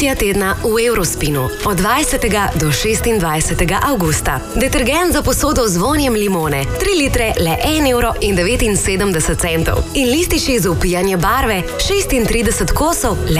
Promocija tedna v Eurospinu od 20. do 26. avgusta. Detergent za posodo z vonjem limone, 3 litre le 1,79 €. In lističi za upijanje barve, 36 kosov le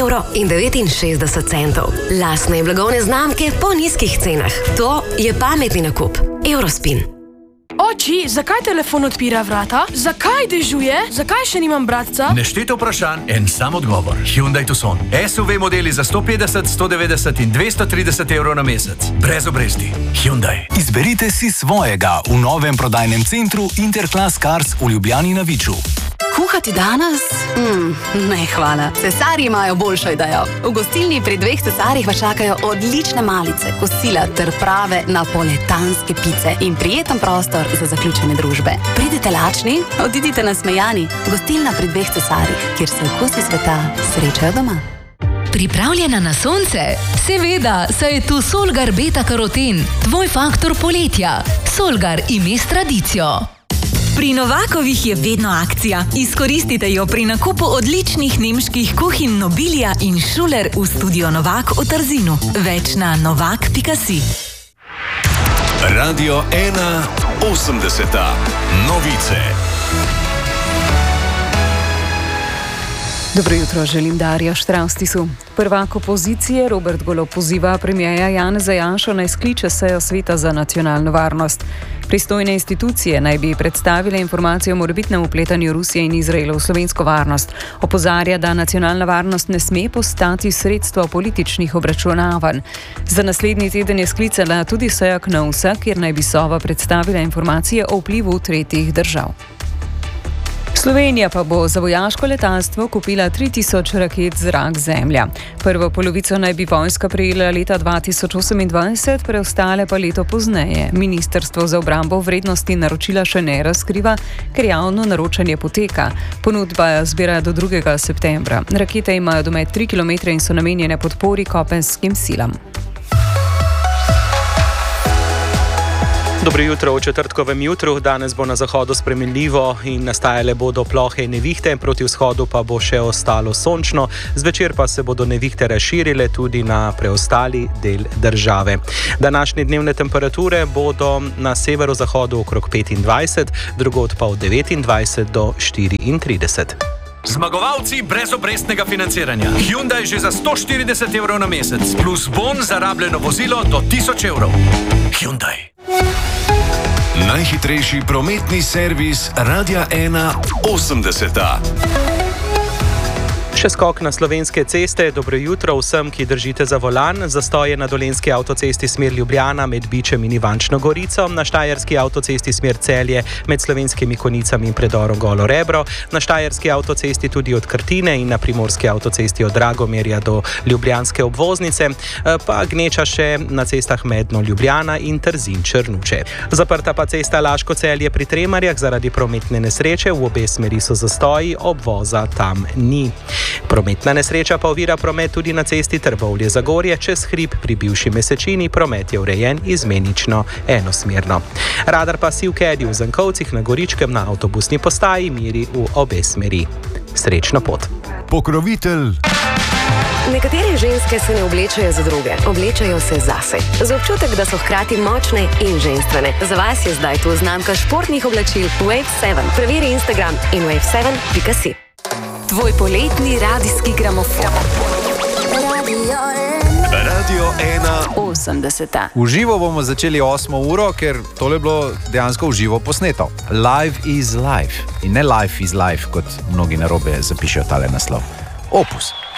1,69 €. Lastne blagovne znamke po nizkih cenah. To je pametni nakup. Eurospin. Oči, zakaj telefon odpira vrata? Zakaj dežuje? Zakaj še nimam bratca? Nešteto vprašanj, en sam odgovor. Hyundai Tucson. SUV modeli za 150, 190 in 230 € na mesec. Brez obresti. Hyundai. Izberite si svojega v novem prodajnem centru Interclass Cars v Ljubljani na Viču. Kuhati danes? Ne, hvala. Cesarji imajo boljšo idejo. V gostilni pri 2 cesarjih vas čakajo odlične malice, kosila ter prave napoletanske pice in prijeten prostor za zaključene družbe. Pridite lačni, odidite nasmejani. Gostilna pri 2 cesarjih, kjer se okusi sveta srečajo doma. Pripravljena na sonce? Seveda, saj je tu Solgar Beta Karoten, tvoj faktor poletja. Solgar ime s tradicijo. Pri Novakovih je vedno akcija. Izkoristite jo pri nakupu odličnih nemških kuhinj Nobilia in Schuler v studio Novak v Trzinu. Več na novak.si. Radio 1 80. Novice. Dobro jutro, želim Darja Štravstisu. Prvak opozicije Robert Golob poziva premierja Janeza Janšo naj skliče sejo Sveta za nacionalno varnost. Pristojne institucije naj bi predstavile informacije o morebitnem vpletanju Rusije in Izraela v slovensko varnost. Opozarja, da nacionalna varnost ne sme postati sredstvo političnih obračunavanj. Za naslednji teden je sklicala tudi sejo KNOVS-a, kjer naj bi Sova predstavila informacije o vplivu tretjih držav. Slovenija pa bo za vojaško letalstvo kupila 3000 raket zrak-zemlja. Prvo polovico naj bi vojska prejela leta 2028, preostale pa leto pozneje. Ministrstvo za obrambo vrednosti naročila še ne razkriva, ker javno naročanje poteka. Ponudba zbira do 2. septembra. Rakete imajo domet 3 km in so namenjene podpori kopenskim silam. Dobro jutro v četrtkovem jutru. Danes bo na zahodu spremenljivo in nastajale bodo plohe in nevihte, proti vzhodu pa bo še ostalo sončno. Zvečer pa se bodo nevihte razširile tudi na preostali del države. Današnje dnevne temperature bodo na severozahodu okrog 25, drugod pa od 29 do 34. Zmagovalci brezobrestnega financiranja. Hyundai že za 140 € na mesec, plus bon za rabljeno vozilo do 1000 €. Hyundai. Najhitrejši prometni servis Radia 1 80. Še skok na slovenske ceste. Dobro jutro vsem, ki držite za volan. Zastoje na dolenjski avtocesti smer Ljubljana med Bičem in Ivančno Gorico, na štajerski avtocesti smer Celje med Slovenskimi Konicami in predorom Golo Rebro, na štajerski avtocesti tudi od Krtine in na primorski avtocesti od Dragomerja do ljubljanske obvoznice, pa gneča še na cestah Medno Ljubljana in Trzin Črnuče. Zaprta pa cesta Laško-Celje pri Tremarjah zaradi prometne nesreče, v obe smeri so zastoji, obvoza tam ni. Prometna nesreča pa ovira promet tudi na cesti Trbovlje-Zagorje čez hrib pri bivši Mesečini. Promet je urejen izmenično enosmerno. Radar pa si v Kedi v Zankovcih na Goričkem na avtobusni postaji miri v obe smeri. Srečno pot. Pokrovitelj. Nekatere ženske se ne oblečajo za druge, oblečajo se zase. Za občutek, da so hkrati močne in ženstvene. Za vas je zdaj tu znamka športnih oblačil Wave 7. Preveri Instagram in wave7.si. Tvoj poletni radijski gramofon. Radio 1 80. V živo bomo začeli 8 uro, ker tole je bilo dejansko v živo posneto. Live is life. In ne life is life, kot mnogi narobe zapišejo tale naslov. Opus.